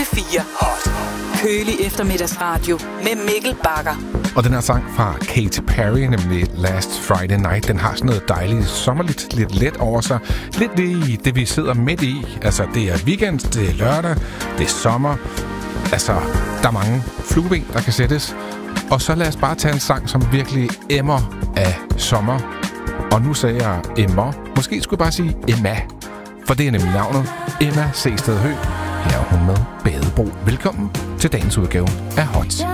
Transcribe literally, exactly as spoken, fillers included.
fire Hot. Kølig eftermiddagsradio med Mikkel Bagger. Og den her sang fra Katy Perry, nemlig Last Friday Night, den har sådan noget dejligt sommerligt, lidt let over sig. Lidt i det, vi sidder midt i. Altså, det er weekend, det er lørdag, det er sommer. Altså, der er mange flueben, der kan sættes. Og så lad os bare tage en sang, som virkelig emmer af sommer. Og nu sagde jeg emmer. Måske skulle jeg bare sige Emma. For det er nemlig navnet. Emma Seested Høgh. Her er hun med Badebro. Velkommen til dagens udgave af Hot.